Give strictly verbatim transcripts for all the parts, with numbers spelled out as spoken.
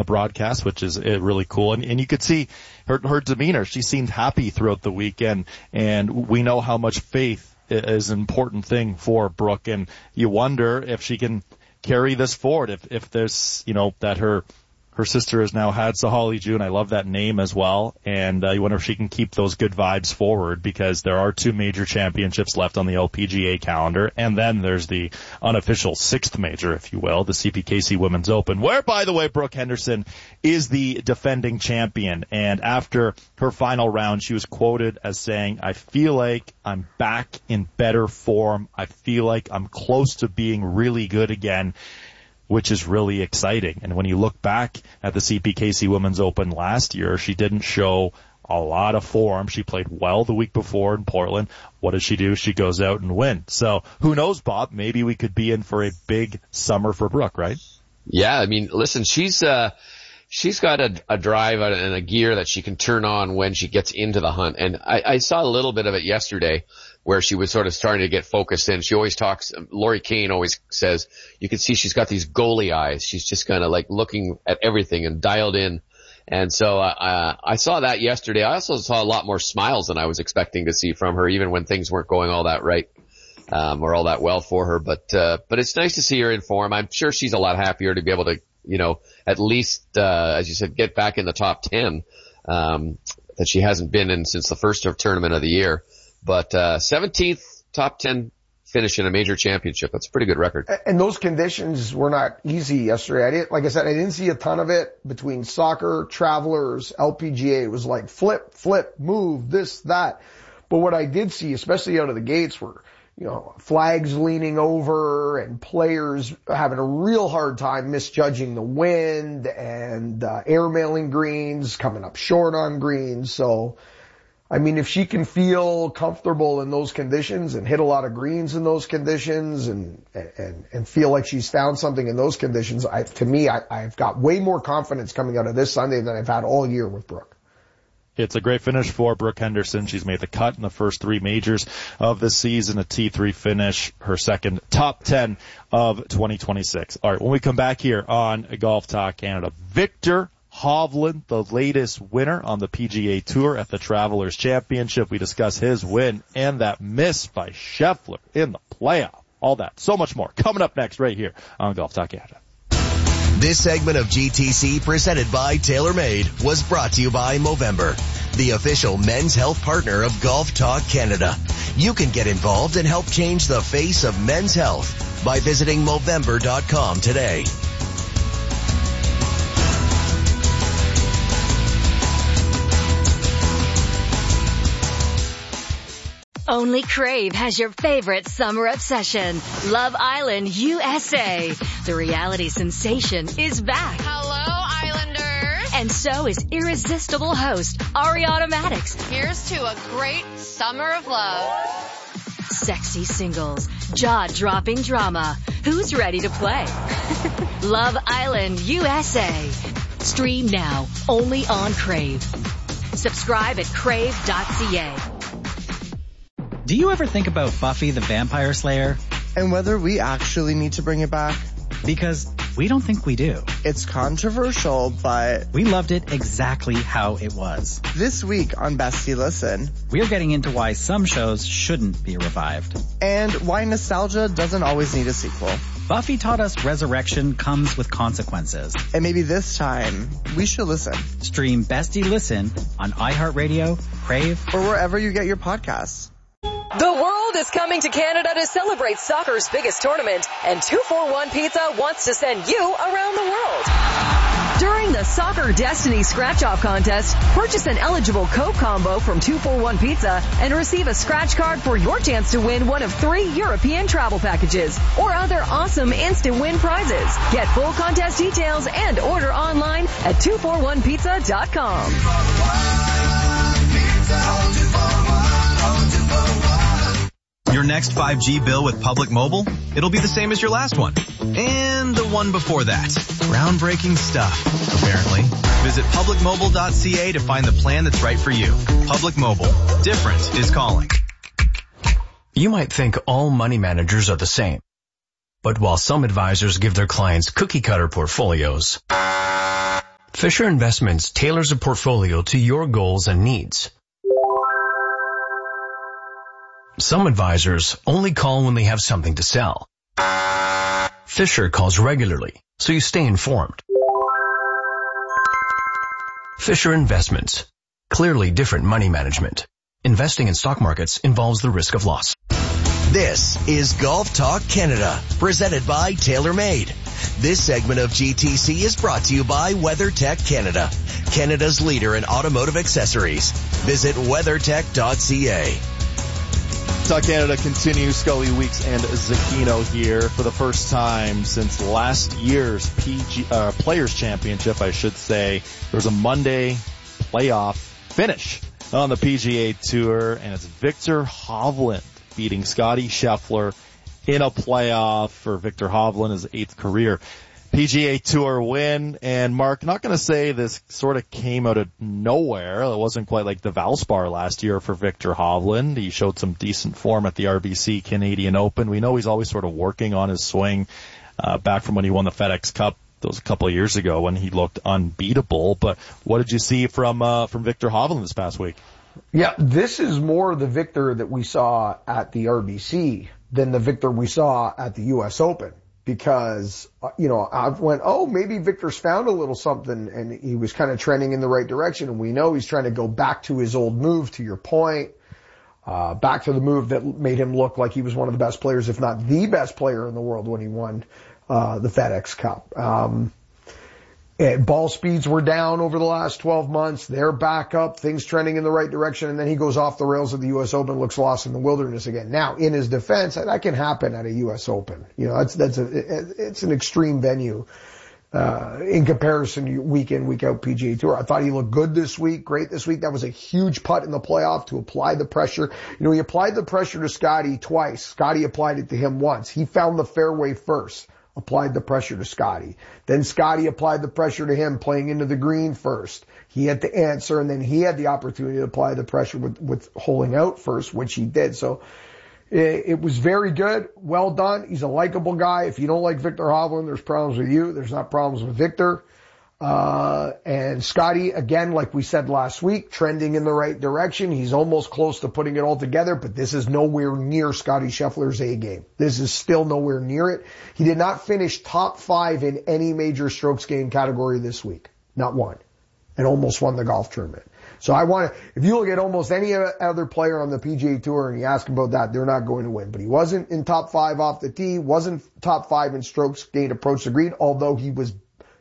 broadcast, which is uh, really cool. And, and you could see her, her demeanor. She seemed happy throughout the weekend, and we know how much faith is an important thing for Brooke, and you wonder if she can carry this forward, if, if there's, you know, that her, her sister has now had Sahali June. I love that name as well. And uh, you wonder if she can keep those good vibes forward, because there are two major championships left on the L P G A calendar. And then there's the unofficial sixth major, if you will, the C P K C Women's Open, where, by the way, Brooke Henderson is the defending champion. And after her final round, she was quoted as saying, "I feel like I'm back in better form. I feel like I'm close to being really good again," which is really exciting. And when you look back at the C P K C Women's Open last year, she didn't show a lot of form. She played well the week before in Portland. What does she do? She goes out and wins. So who knows, Bob? Maybe we could be in for a big summer for Brooke, right? Yeah, I mean, listen, she's uh she's got a, a drive and a gear that she can turn on when she gets into the hunt. And I, I saw a little bit of it yesterday, where she was sort of starting to get focused in. She always talks, Lori Kane always says, you can see she's got these goalie eyes. She's just kind of like looking at everything and dialed in. And so, uh, I saw that yesterday. I also saw a lot more smiles than I was expecting to see from her, even when things weren't going all that right, um, or all that well for her. But, uh, but it's nice to see her in form. I'm sure she's a lot happier to be able to, you know, at least, uh, as you said, get back in the top ten, um, that she hasn't been in since the first tournament of the year. But, uh, seventeenth top ten finish in a major championship. That's a pretty good record. And those conditions were not easy yesterday. I didn't, like I said, I didn't see a ton of it between soccer, Travelers, L P G A. It was like flip, flip, move, this, that. But what I did see, especially out of the gates, were, you know, flags leaning over and players having a real hard time misjudging the wind, and, uh, airmailing greens, coming up short on greens. So, I mean, if she can feel comfortable in those conditions and hit a lot of greens in those conditions, and and and feel like she's found something in those conditions, I, to me, I, I've got way more confidence coming out of this Sunday than I've had all year with Brooke. It's a great finish for Brooke Henderson. She's made the cut in the first three majors of the season, a T three finish, her second top ten of twenty twenty-six. All right, when we come back here on Golf Talk Canada, Viktor Hovland, the latest winner on the P G A Tour at the Travelers Championship. We discuss his win and that miss by Scheffler in the playoff. All that, so much more, coming up next right here on Golf Talk Canada. This segment of G T C, presented by TaylorMade, was brought to you by Movember, the official men's health partner of Golf Talk Canada. You can get involved and help change the face of men's health by visiting Movember dot com today. Only Crave has your favorite summer obsession, Love Island U S A. The reality sensation is back. Hello, Islanders. And so is irresistible host Ariana Maddox. Here's to a great summer of love. Sexy singles, jaw-dropping drama. Who's ready to play? Love Island U S A. Stream now, only on Crave. Subscribe at crave dot c a. Do you ever think about Buffy the Vampire Slayer? And whether we actually need to bring it back? Because we don't think we do. It's controversial, but we loved it exactly how it was. This week on Bestie Listen, we're getting into why some shows shouldn't be revived. And why nostalgia doesn't always need a sequel. Buffy taught us resurrection comes with consequences. And maybe this time, we should listen. Stream Bestie Listen on iHeartRadio, Crave, or wherever you get your podcasts. The world is coming to Canada to celebrate soccer's biggest tournament, and two forty-one Pizza wants to send you around the world. During the Soccer Destiny Scratch-Off Contest, purchase an eligible Coke combo from two forty-one Pizza and receive a scratch card for your chance to win one of three European travel packages or other awesome instant win prizes. Get full contest details and order online at two forty-one pizza dot com. Your next five G bill with Public Mobile? It'll be the same as your last one. And the one before that. Groundbreaking stuff, apparently. Visit public mobile dot c a to find the plan that's right for you. Public Mobile. Different is calling. You might think all money managers are the same. But while some advisors give their clients cookie-cutter portfolios, Fisher Investments tailors a portfolio to your goals and needs. Some advisors only call when they have something to sell. Fisher calls regularly, so you stay informed. Fisher Investments. Clearly different money management. Investing in stock markets involves the risk of loss. This is Golf Talk Canada, presented by TaylorMade. This segment of G T C is brought to you by WeatherTech Canada, Canada's leader in automotive accessories. Visit weathertech dot c a. Talk Canada continues. Scully Weeks and Zucchino here for the first time since last year's P G, uh, Players Championship, I should say. There's a Monday playoff finish on the P G A Tour, and it's Viktor Hovland beating Scottie Scheffler in a playoff for Viktor Hovland, his eighth career P G A Tour win. And Mark, not going to say this sort of came out of nowhere. It wasn't quite like the Valspar last year for Viktor Hovland. He showed some decent form at the R B C Canadian Open. We know he's always sort of working on his swing, uh, back from when he won the FedEx Cup. That was a couple of years ago when he looked unbeatable. But what did you see from, uh, from Viktor Hovland this past week? Yeah, this is more the Viktor that we saw at the R B C than the Viktor we saw at the U S Open. Because, you know, I went, oh, maybe Viktor's found a little something, and he was kind of trending in the right direction. And we know he's trying to go back to his old move, to your point, uh, back to the move that made him look like he was one of the best players, if not the best player in the world when he won, uh, the FedEx Cup. Um, and ball speeds were down over the last twelve months. They're back up, things trending in the right direction. And then he goes off the rails at the U S Open, looks lost in the wilderness again. Now, in his defense, that can happen at a U S Open. You know, that's, that's a, it's an extreme venue, uh, in comparison to week in, week out P G A Tour. I thought he looked good this week, great this week. That was a huge putt in the playoff to apply the pressure. You know, he applied the pressure to Scottie twice. Scottie applied it to him once. He found the fairway first. Applied the pressure to Scottie. Then Scottie applied the pressure to him, playing into the green first. He had to answer, and then he had the opportunity to apply the pressure with, with holing out first, which he did. So it, it was very good. Well done. He's a likable guy. If you don't like Viktor Hovland, there's problems with you. There's not problems with Viktor. Uh, and Scottie, again, like we said last week, trending in the right direction. He's almost close to putting it all together, but this is nowhere near Scottie Scheffler's A game. This is still nowhere near it. He did not finish top five in any major strokes gained category this week. Not one. And almost won the golf tournament. So I want to, if you look at almost any other player on the P G A Tour and you ask about that, they're not going to win. But he wasn't in top five off the tee, wasn't top five in strokes gained approach the green, although he was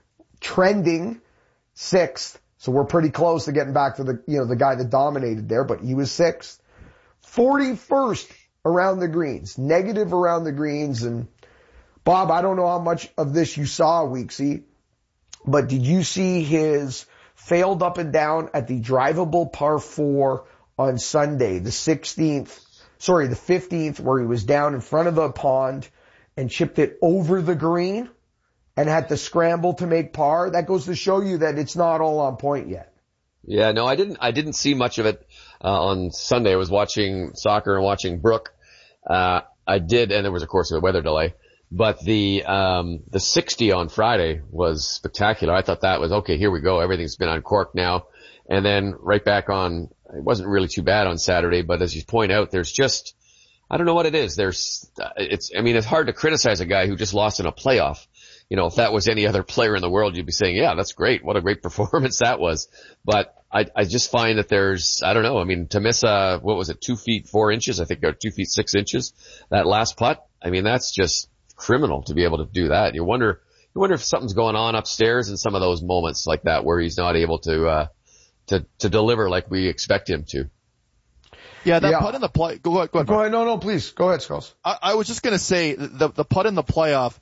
trending sixth. So we're pretty close to getting back to the, you know, the guy that dominated there, but he was sixth. forty-first around the greens, negative around the greens. And Bob, I don't know how much of this you saw, Weeksy, but did you see his failed up and down at the drivable par four on Sunday, the sixteenth, sorry, the fifteenth, where he was down in front of the pond and chipped it over the green and had to scramble to make par? That goes to show you that it's not all on point yet. Yeah, no, I didn't, I didn't see much of it, uh, on Sunday. I was watching soccer and watching Brooke. Uh, I did, and there was of course a weather delay, but the, um, the sixty on Friday was spectacular. I thought that was, okay, here we go. Everything's been uncorked now. And then right back on, it wasn't really too bad on Saturday, but as you point out, there's just, I don't know what it is. There's, it's, I mean, it's hard to criticize a guy who just lost in a playoff. You know, if that was any other player in the world, you'd be saying, yeah, that's great. What a great performance that was. But I, I just find that there's, I don't know. I mean, to miss, uh, what was it? Two feet, four inches. I think or two feet, six inches. That last putt. I mean, that's just criminal to be able to do that. You wonder, you wonder if something's going on upstairs in some of those moments like that where he's not able to, uh, to, to deliver like we expect him to. Yeah, that yeah. putt in the play. Go ahead, go ahead. Go ahead. No, no, please. Go ahead, Skulls. I, I was just going to say the, the putt in the playoff,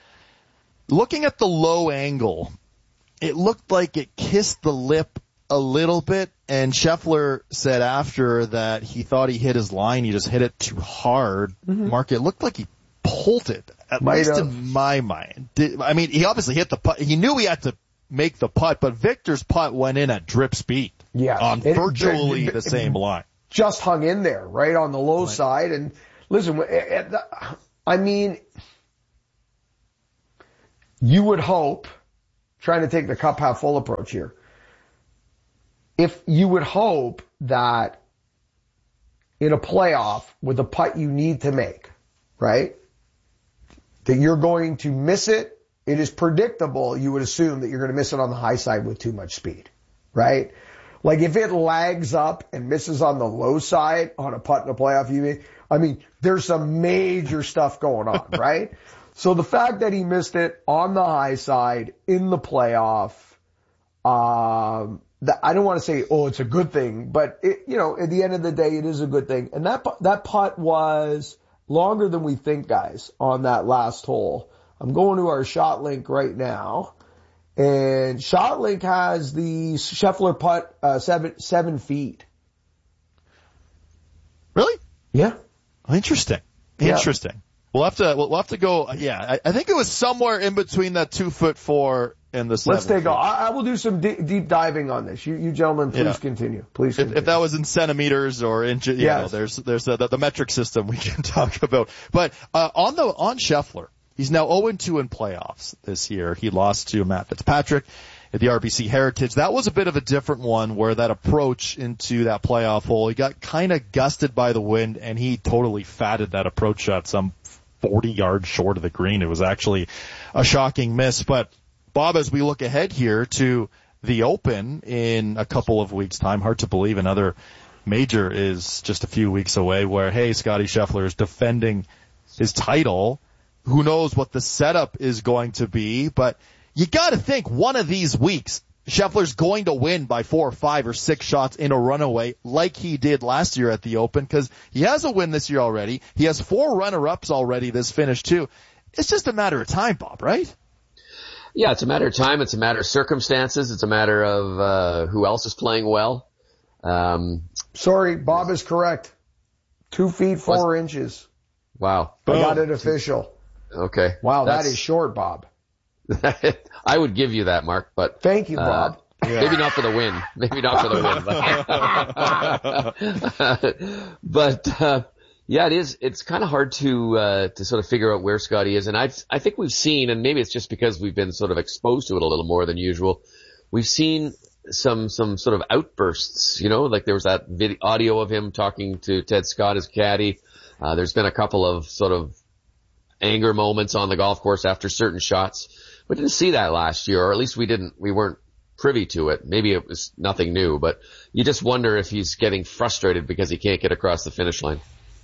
looking at the low angle, it looked like it kissed the lip a little bit, and Scheffler said after that he thought he hit his line, he just hit it too hard. Mm-hmm. Mark, it looked like he pulled it, at Might least have. in my mind. Did, I mean, he obviously hit the putt. He knew he had to make the putt, but Victor's putt went in at drip speed. Yeah. On it, virtually it, it, the same it, line. Just hung in there, right on the low right. side. And listen, I mean, you would hope, trying to take the cup half full approach here. If you would hope that in a playoff with a putt you need to make, right, that you're going to miss it, it is predictable, you would assume that you're going to miss it on the high side with too much speed, right? Like if it lags up and misses on the low side on a putt in a playoff, you mean, I mean, there's some major stuff going on, right? So the fact that he missed it on the high side in the playoff, um, that, I don't want to say, oh, it's a good thing, but it, you know, at the end of the day, it is a good thing. And that, that putt was longer than we think, guys, on that last hole. I'm going to our shot link right now. And ShotLink has the Scheffler putt, uh, seven, seven feet. Really? Yeah. Interesting. Yeah. Interesting. We'll have to, we'll have to go, yeah, I, I think it was somewhere in between that two foot four and the seven. Let's take feet. a, I, I will do some d- deep diving on this. You, you gentlemen, please Yeah. continue. Please If, continue. if that was in centimeters or inches, you Yes. know, there's, there's the, the metric system we can talk about. But, uh, on the, on Scheffler, he's now oh and two in playoffs this year. He lost to Matt Fitzpatrick at the R B C Heritage. That was a bit of a different one where that approach into that playoff hole, he got kind of gusted by the wind and he totally fatted that approach shot some forty yards short of the green. It was actually a shocking miss. But Bob, as we look ahead here to the Open in a couple of weeks' time, hard to believe another major is just a few weeks away where, hey, Scottie Scheffler is defending his title. Who knows what the setup is going to be, but you gotta think one of these weeks, Scheffler's going to win by four or five or six shots in a runaway like he did last year at the Open, because he has a win this year already. He has four runner-ups already this finish too. It's just a matter of time, Bob, right? Yeah, it's a matter of time. It's a matter of circumstances. It's a matter of uh who else is playing well. Um Sorry, Bob is correct. Two feet, four was, inches. Wow. I got it official. Okay. Wow, That's, that is short, Bob. I would give you that, Mark, but thank you, uh, Bob. Yeah. Maybe not for the win. Maybe not for the win. But, but uh, yeah, it is. It's kind of hard to uh, to sort of figure out where Scotty is, and I I think we've seen, and maybe it's just because we've been sort of exposed to it a little more than usual. We've seen some some sort of outbursts. You know, like there was that video, audio of him talking to Ted Scott, his caddy. Uh, there's been a couple of sort of anger moments on the golf course after certain shots. We didn't see that last year, or at least we didn't, we weren't privy to it. Maybe it was nothing new, but you just wonder if he's getting frustrated because he can't get across the finish line.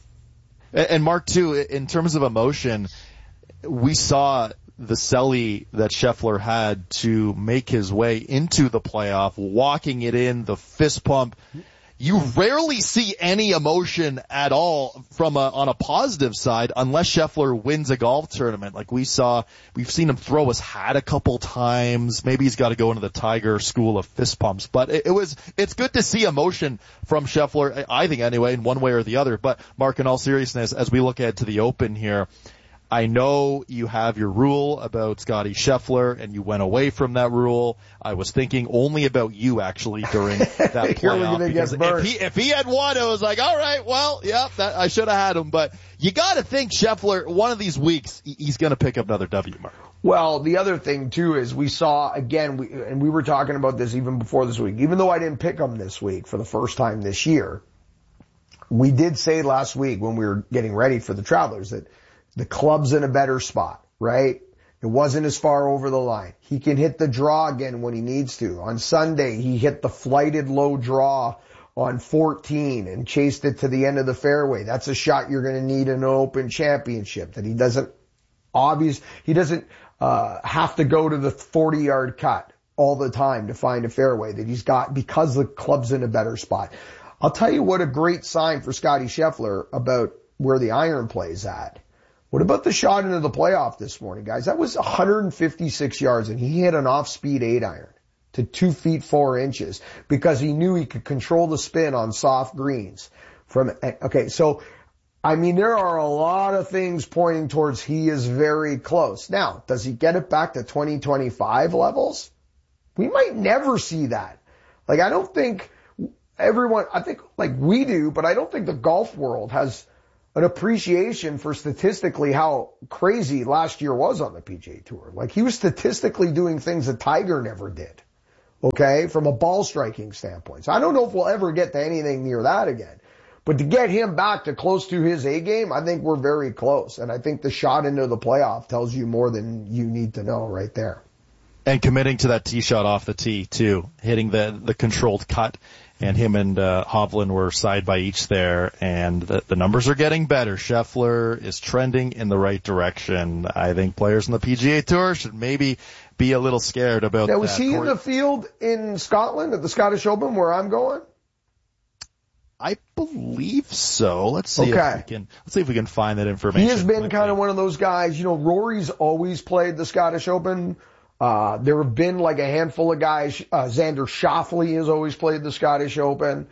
And Mark, too, in terms of emotion, we saw the celly that Scheffler had to make his way into the playoff, walking it in, the fist pump. You rarely see any emotion at all from a, on a positive side unless Scheffler wins a golf tournament. Like we saw, we've seen him throw his hat a couple times. Maybe he's got to go into the Tiger school of fist pumps, but it, it was, it's good to see emotion from Scheffler, I think anyway, in one way or the other. But Mark, in all seriousness, as we look ahead to the Open here, I know you have your rule about Scottie Scheffler, and you went away from that rule. I was thinking only about you actually during that playoff, because if he if he had won, it was like, all right, well, yeah, that, I should have had him. But you got to think Scheffler, one of these weeks, he's going to pick up another W, Mark. Well, the other thing too is we saw again, we, and we were talking about this even before this week. Even though I didn't pick him this week for the first time this year, we did say last week when we were getting ready for the Travelers that the club's in a better spot, right? It wasn't as far over the line. He can hit the draw again when he needs to. On Sunday, he hit the flighted low draw on fourteen and chased it to the end of the fairway. That's a shot you're going to need in an Open Championship, that he doesn't obvious, he doesn't uh have to go to the forty yard cut all the time to find a fairway, that he's got because the club's in a better spot. I'll tell you what a great sign for Scottie Scheffler about where the iron play's at. What about the shot into the playoff this morning, guys? That was one hundred fifty-six yards, and he hit an off-speed eight iron to two feet four inches because he knew he could control the spin on soft greens. From okay, so I mean there are a lot of things pointing towards he is very close. Now, does he get it back to twenty twenty-five levels? We might never see that. Like I don't think everyone, I think like we do, but I don't think the golf world has an appreciation for statistically how crazy last year was on the P G A Tour. Like, he was statistically doing things that Tiger never did. Okay, from a ball striking standpoint. So I don't know if we'll ever get to anything near that again. But to get him back to close to his A game, I think we're very close. And I think the shot into the playoff tells you more than you need to know right there. And committing to that tee shot off the tee, too. Hitting the, the controlled cut. And him and uh, Hovland were side by each there. And the, the numbers are getting better. Scheffler is trending in the right direction. I think players in the P G A Tour should maybe be a little scared about now, that. Was he in the field in Scotland at the Scottish Open where I'm going? I believe so. Let's see okay. if we can, let's see if we can find that information. He has been kind of one of those guys, you know, Rory's always played the Scottish Open. Uh, there have been like a handful of guys, uh, Xander Schauffele has always played the Scottish Open.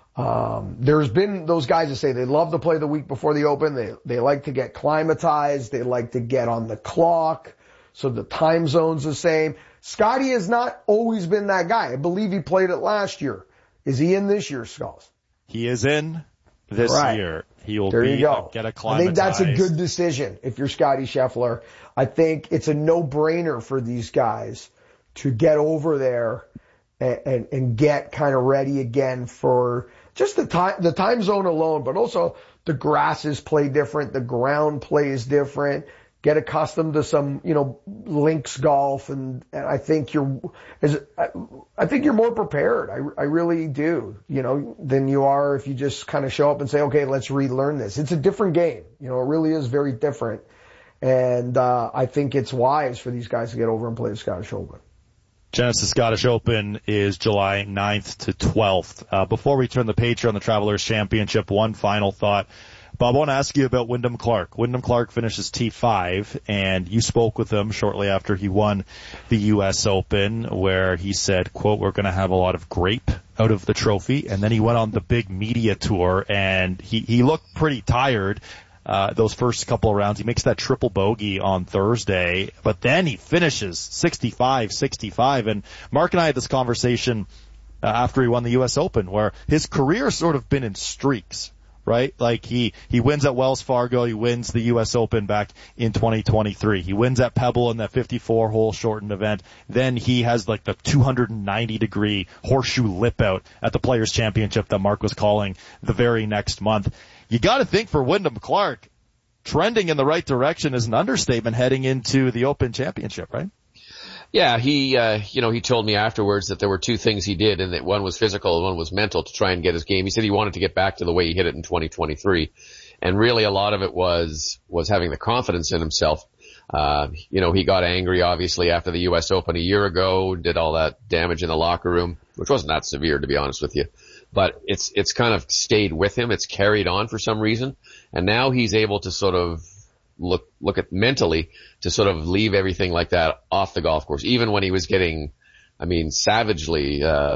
Um, there's been those guys that say they love to play the week before the Open. They, they like to get climatized. They like to get on the clock. So the time zone's the same. Scotty has not always been that guy. I believe he played it last year. Is he in this year's Skulls? He is in this right. year. He will there be, you go. uh, get I acclimatized. think that's a good decision if you're Scotty Scheffler. I think it's a no-brainer for these guys to get over there and, and, and get kind of ready again for just the time, the time zone alone, but also the grasses play different, the ground plays different. Get accustomed to some, you know, links golf, and, and I think you're, as I, I think you're more prepared. I, I really do, you know, than you are if you just kind of show up and say, okay, let's relearn this. It's a different game. You know, it really is very different. And, uh, I think it's wise for these guys to get over and play the Scottish Open. Genesis Scottish Open is July ninth to twelfth. Uh, before we turn the page here on the Travelers Championship, one final thought. Bob, I want to ask you about Wyndham Clark. Wyndham Clark finishes T five, and you spoke with him shortly after he won the U S Open, where he said, quote, we're going to have a lot of grape out of the trophy. And then he went on the big media tour, and he, he looked pretty tired. Uh, those first couple of rounds, he makes that triple bogey on Thursday, but then he finishes sixty-five sixty-five. And Mark and I had this conversation uh, after he won the U S Open, where his career has sort of been in streaks. Right? Like he, he wins at Wells Fargo, he wins the U S Open back in twenty twenty-three. He wins at Pebble in that fifty-four hole shortened event. Then he has like the two hundred ninety degree horseshoe lip out at the Players Championship that Mark was calling the very next month. You gotta think for Wyndham Clark, trending in the right direction is an understatement heading into the Open Championship, right? Yeah, he, uh, you know, he told me afterwards that there were two things he did, and that one was physical and one was mental to try and get his game. He said he wanted to get back to the way he hit it in twenty twenty-three. And really a lot of it was, was having the confidence in himself. Uh, you know, he got angry obviously after the U S Open a year ago, did all that damage in the locker room, which wasn't that severe to be honest with you. But it's, it's kind of stayed with him. It's carried on for some reason. And now he's able to sort of look, look at mentally to sort of leave everything like that off the golf course. Even when he was getting, I mean, savagely, uh,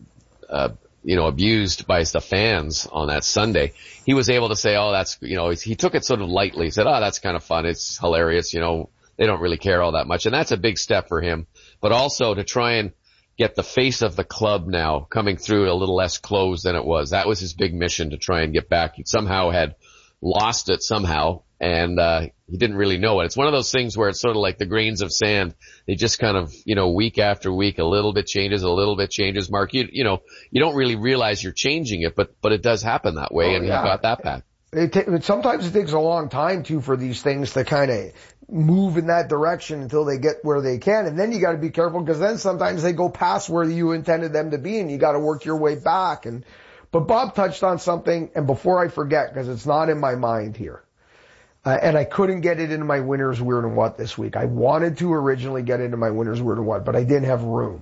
uh, you know, abused by the fans on that Sunday, he was able to say, oh, that's, you know, he took it sort of lightly. He said, oh, that's kind of fun. It's hilarious. You know, they don't really care all that much. And that's a big step for him. But also to try and get the face of the club now coming through a little less closed than it was. That was his big mission, to try and get back. He somehow had lost it somehow, and uh he didn't really know it. It's one of those things where it's sort of like the grains of sand. They just kind of, you know, week after week, a little bit changes, a little bit changes. Mark, you, you know, you don't really realize you're changing it, but, but it does happen that way, oh, and yeah. You got that back. It ta- sometimes it takes a long time too for these things to kind of move in that direction until they get where they can. And then you got to be careful, because then sometimes they go past where you intended them to be, and you got to work your way back. And, but Bob touched on something, and before I forget, because it's not in my mind here, uh, and I couldn't get it into my winner's weird and what this week. I wanted to originally get into my winner's weird and what, but I didn't have room.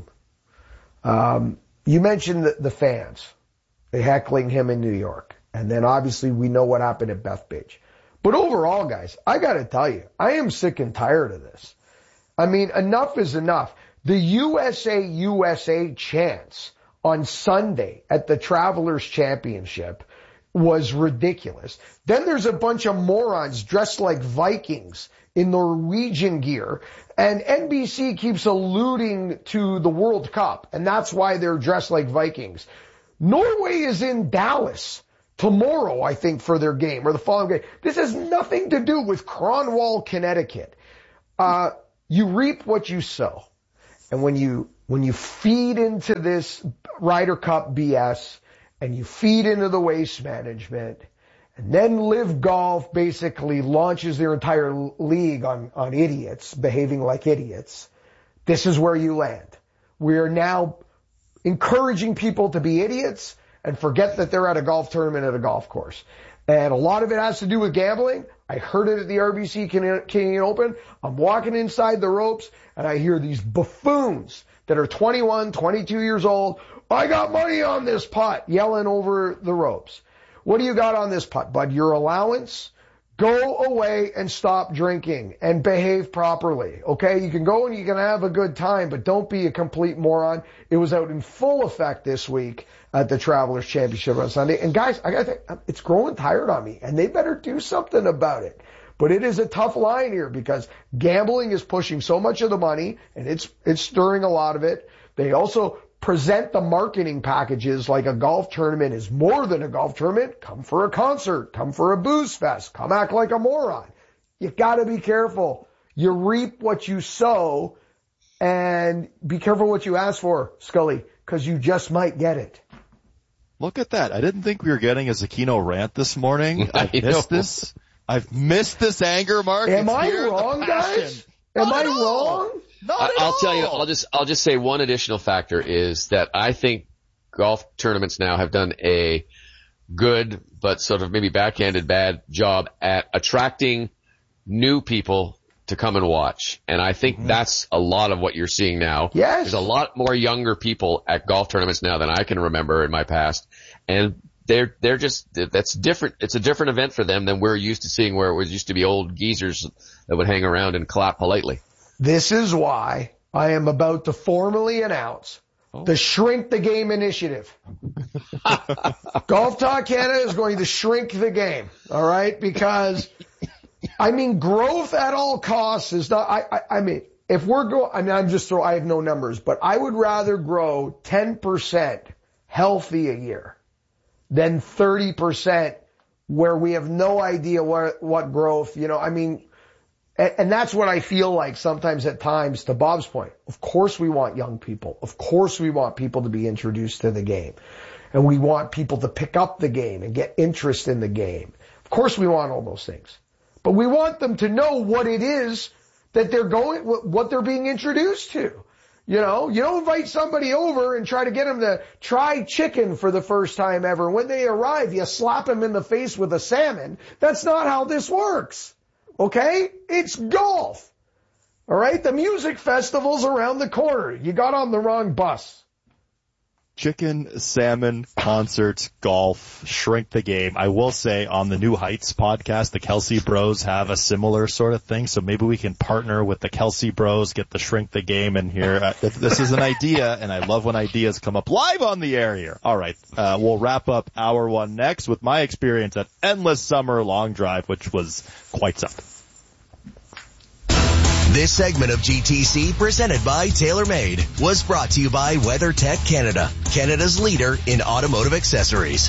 Um, you mentioned the, the fans, they heckling him in New York. And then obviously we know what happened at Bethpage. But overall, guys, I gotta tell you, I am sick and tired of this. I mean, enough is enough. The U S A U S A chants on Sunday at the Travelers Championship was ridiculous. Then there's a bunch of morons dressed like Vikings in Norwegian gear, and N B C keeps alluding to the World Cup, and that's why they're dressed like Vikings. Norway is in Dallas. tomorrow, I think, for their game or the following game. This has nothing to do with Cronwall, Connecticut. Uh, you reap what you sow. And when you, when you feed into this Ryder Cup B S and you feed into the waste management, and then Live Golf basically launches their entire league on, on idiots behaving like idiots, this is where you land. We are now encouraging people to be idiots and forget that they're at a golf tournament at a golf course. And a lot of it has to do with gambling. I heard it at the R B C Canadian Open. I'm walking inside the ropes and I hear these buffoons that are twenty-one, twenty-two years old. I got money on this putt, yelling over the ropes. What do you got on this putt, bud? Your allowance? Go away and stop drinking and behave properly, okay? You can go and you can have a good time, but don't be a complete moron. It was out in full effect this week at the Travelers Championship on Sunday. And guys, I gotta think, it's growing tired on me, and they better do something about it. But it is a tough line here because gambling is pushing so much of the money, and it's it's stirring a lot of it. They also present the marketing packages like a golf tournament is more than a golf tournament. Come for a concert. Come for a booze fest. Come act like a moron. You gotta be careful. You reap what you sow, and be careful what you ask for, Scully, because you just might get it. Look at that. I didn't think we were getting a Zucchino rant this morning. I've missed this. I've missed this anger, Mark. Am it's I here, wrong, guys? Am I wrong? Not I, at I'll all. tell you, I'll just, I'll just say one additional factor is that I think golf tournaments now have done a good, but sort of maybe backhanded bad job at attracting new people to come and watch. And I think mm-hmm. that's a lot of what you're seeing now. Yes. There's a lot more younger people at golf tournaments now than I can remember in my past. And they're, they're just, that's different. It's a different event for them than we're used to seeing, where it was used to be old geezers that would hang around and clap politely. This is why I am about to formally announce oh. the Shrink the Game initiative. Golf Talk Canada is going to shrink the game, all right? Because, I mean, growth at all costs is not, I, I, I mean, if we're going, I mean, I'm just throwing, I have no numbers, but I would rather grow ten percent healthy a year than thirty percent where we have no idea what, what growth, you know, I mean, and, and that's what I feel like sometimes at times, to Bob's point. Of course we want young people. Of course we want people to be introduced to the game. And we want people to pick up the game and get interest in the game. Of course we want all those things. But we want them to know what it is that they're going, what they're being introduced to. You know, you don't invite somebody over and try to get them to try chicken for the first time ever. When they arrive, you slap them in the face with a salmon. That's not how this works. Okay? It's golf. All right? The music festival's around the corner. You got on the wrong bus. Chicken, salmon, concerts, golf, shrink the game. I will say on the New Heights podcast, the Kelsey Bros have a similar sort of thing. So maybe we can partner with the Kelsey Bros, get the shrink the game in here. Uh, this is an idea, and I love when ideas come up live on the air here. All right. Uh, we'll wrap up hour one next with my experience at Endless Summer Long Drive, which was quite something. This segment of G T C, presented by TaylorMade, was brought to you by WeatherTech Canada, Canada's leader in automotive accessories.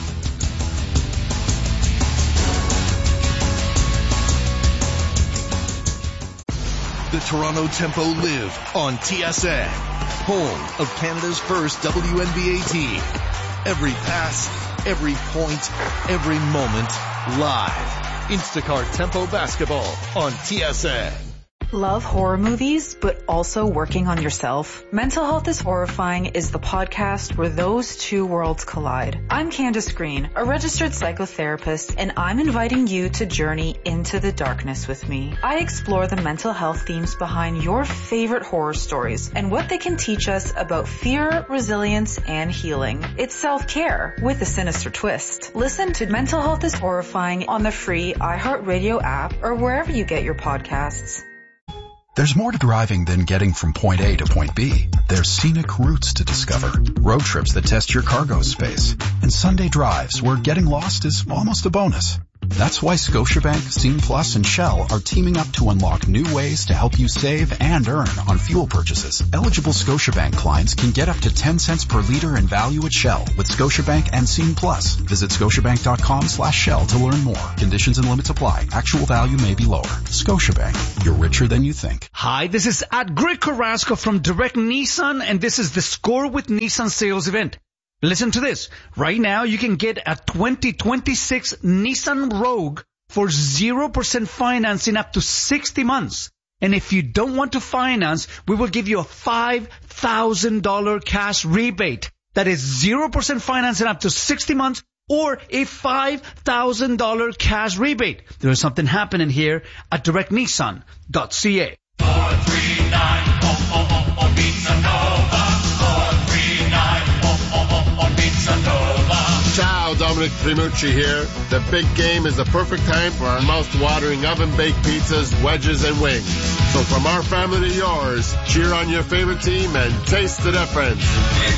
The Toronto Tempo live on T S N, home of Canada's first W N B A team. Every pass, every point, every moment, live. Instacart Tempo Basketball on T S N. Love horror movies, but also working on yourself? Mental Health is Horrifying is the podcast where those two worlds collide. I'm Candace Green, a registered psychotherapist, and I'm inviting you to journey into the darkness with me. I explore the mental health themes behind your favorite horror stories and what they can teach us about fear, resilience, and healing. It's self-care with a sinister twist. Listen to Mental Health is Horrifying on the free iHeartRadio app or wherever you get your podcasts. There's more to driving than getting from point A to point B. There's scenic routes to discover, road trips that test your cargo space, and Sunday drives where getting lost is almost a bonus. That's why Scotiabank, Scene Plus, and Shell are teaming up to unlock new ways to help you save and earn on fuel purchases. Eligible Scotiabank clients can get up to ten cents per liter in value at Shell with Scotiabank and Scene Plus. Visit scotiabank.com slash Shell to learn more. Conditions and limits apply. Actual value may be lower. Scotiabank. You're richer than you think. Hi, this is at Greg Carrasco from Direct Nissan, and this is the Score with Nissan sales event. Listen to this. Right now, you can get a twenty twenty-six Nissan Rogue for zero percent financing up to sixty months. And if you don't want to finance, we will give you a five thousand dollars cash rebate. That is zero percent financing up to sixty months or a five thousand dollars cash rebate. There is something happening here at direct nissan dot c a. four three nine, oh, oh, oh, oh, Pizza Nova. four three nine, oh, oh, oh, oh, Pizza Nova. Ciao, Dominic Primucci here. The big game is the perfect time for our mouth-watering oven-baked pizzas, wedges, and wings. So from our family to yours, cheer on your favorite team and taste the difference.